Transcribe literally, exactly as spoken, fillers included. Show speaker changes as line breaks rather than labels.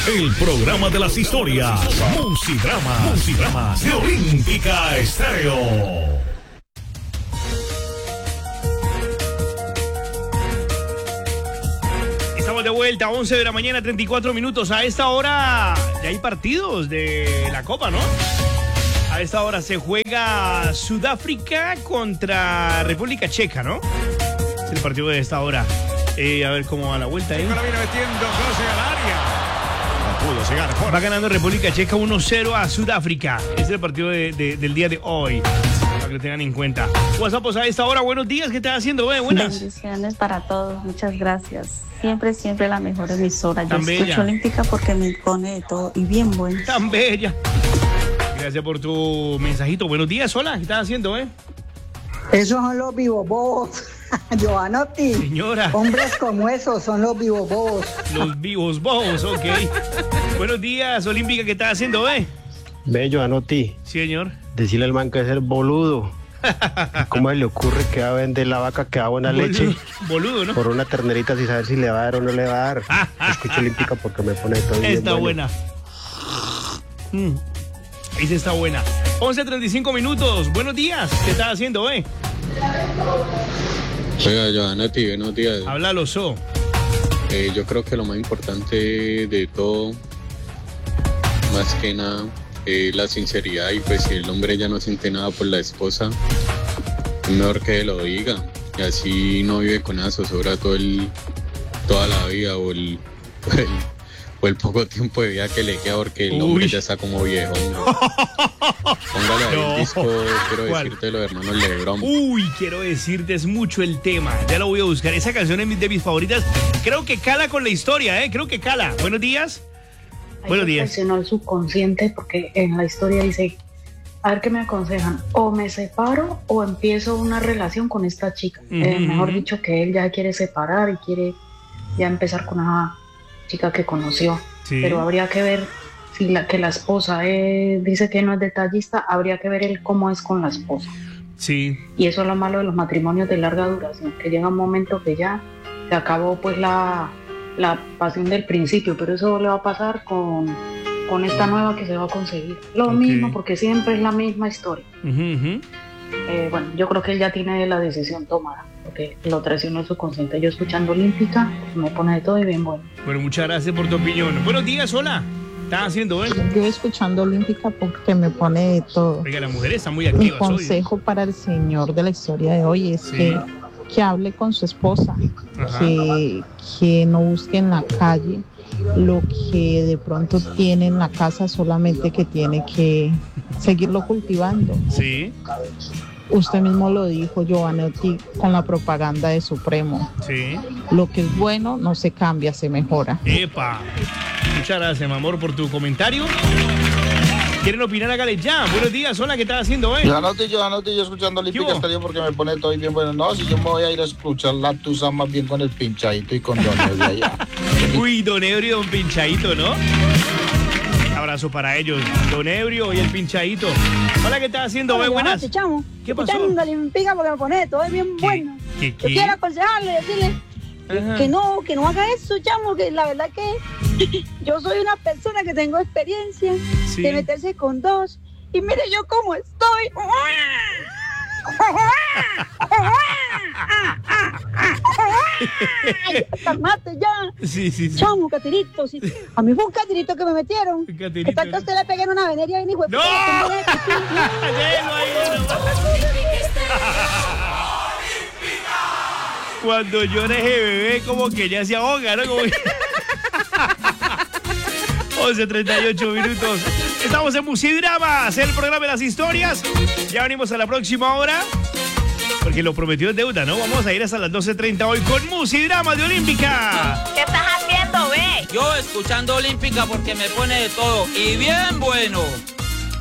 El programa de las historias. Musidrama. Musidrama de Olímpica Estéreo.
Estamos de vuelta, once de la mañana, treinta y cuatro minutos. A esta hora ya hay partidos de la Copa, ¿no? A esta hora se juega Sudáfrica contra República Checa, ¿no? Es el partido de esta hora. Eh, a ver cómo va la vuelta ahí.
La viene metiendo José al área. No pudo llegar. Por...
Va ganando República Checa uno cero a Sudáfrica. Es el partido de, de, del día de hoy. Para que lo tengan en cuenta. WhatsApp a esta hora. Buenos días. ¿Qué estás haciendo? Eh, buenas.
Bendiciones para todos. Muchas gracias. Siempre, siempre la mejor emisora. Yo
Tan
escucho
bella.
Olímpica porque me pone de todo y bien bueno.
Tan bella. Gracias por tu mensajito. Buenos días. Hola. ¿Qué estás haciendo, eh?
Esos son los vivobobos. Giovanotti.
Señora.
Hombres como esos son los vivobobos.
Los vivos bobos, ok. Buenos días, Olímpica, ¿qué estás haciendo, eh?
Ve, Giovanotti.
Sí, señor.
Decirle al man que es el boludo. ¿Cómo le ocurre que va a vender la vaca que da buena
Boludo,
leche?
Boludo, ¿no?
Por una ternerita sin saber si le va a dar o no le va a dar. Escucho Olímpica porque me pone todo bien
Está
bueno.
buena. Mm. Esa está buena. once treinta y cinco minutos. Buenos días. ¿Qué estás haciendo, eh?
Oiga, Giovanotti, buenos días.
Háblalo, So.
Eh, yo creo que lo más importante de todo, más que nada, es la sinceridad. Y pues si el hombre ya no siente nada por la esposa, es mejor que lo diga. Y así no vive con esa zozobra todo el, toda la vida o el, o el, o el poco tiempo de vida que le queda, porque el hombre
Uy.
ya está como viejo. Póngale ahí
No.
el disco, quiero
¿Cuál?
decirte, los hermanos Lebron.
Uy, quiero decirte, es mucho el tema. Ya lo voy a buscar. Esa canción es de mis favoritas. Creo que cala con la historia, ¿eh? Creo que cala. Buenos días.
Hay
Buenos
que
días.
presionar el subconsciente porque en la historia dice, a ver qué me aconsejan, o me separo o empiezo una relación con esta chica.
Ujú,
Eh, mejor
ujú.
dicho, que él ya quiere separar y quiere ya empezar con una chica que conoció.
Sí.
Pero habría que ver si la que la esposa eh, dice que no es detallista, habría que ver él cómo es con la esposa.
Sí.
Y eso es lo malo de los matrimonios de larga duración, que llega un momento que ya se acabó pues la, la pasión del principio, pero eso le va a pasar con, con esta nueva que se va a conseguir. Lo
Ok.
mismo, porque siempre es la misma historia.
Ujú, ujú.
Eh, bueno, yo creo que él ya tiene la decisión tomada, porque lo traicionó su consciente. Yo escuchando Olímpica, me pone de todo y bien bueno.
Bueno, muchas gracias por tu opinión. Buenos días, hola. ¿Qué estás haciendo, eh?
Yo escuchando Olímpica porque me pone de todo.
Oiga, las mujeres están muy
Mi
activas hoy.
consejo para el señor de la historia de hoy es
Sí.
que, que hable con su esposa,
Ajá.
que, que no busque en la calle lo que de pronto tiene en la casa, solamente que tiene que seguirlo cultivando.
Sí,
Usted mismo lo dijo, Giovanotti, con la propaganda de Supremo.
sí.
Lo que es bueno no se cambia, se mejora.
Epa. Muchas gracias, mi amor, por tu comentario. ¿Quieren opinar? Hágale ya. Buenos días, hola, ¿qué estás haciendo, eh?
Giovanotti, Giovanotti, yo escuchando
¿Qué
Olímpica
hubo?
Estéreo porque me pone todo bien bueno. No, si yo me voy a ir a escuchar la tusa más bien con el pinchadito y con Don de allá.
Uy, Don Ebrio y Don Pinchadito, ¿no? Abrazo para ellos, Don Ebrio y el Pinchadito. Hola, ¿qué estás haciendo, eh? Buenas.
Te chamo.
¿Qué pasó?
Escuchando Olímpica porque me pone todo es bien bueno.
¿Qué,
Yo
qué?
quiero aconsejarle, decirle
Ajá.
que no, que no haga eso, chamo, que la verdad que yo soy una persona que tengo experiencia
Sí.
de meterse con dos y mire yo cómo estoy. Ay, calmate ya.
Sí, sí, sí.
Chamo, catirito, sí. A mí fue un catirito que me metieron.
Catirito,
Que tal que
¿no?
usted le pegue en una veneria y ni
¡No! Déjalo ahí, Cuando llora ese bebé, como que ya se ahoga, ¿no? Como que... once treinta y ocho minutos. Estamos en Musidramas, el programa de las historias. Ya venimos a la próxima hora, porque lo prometido es deuda, ¿no? Vamos a ir hasta las doce treinta hoy con Musidramas de Olímpica.
¿Qué estás haciendo, ve?
Yo escuchando Olímpica porque me pone de todo y bien bueno.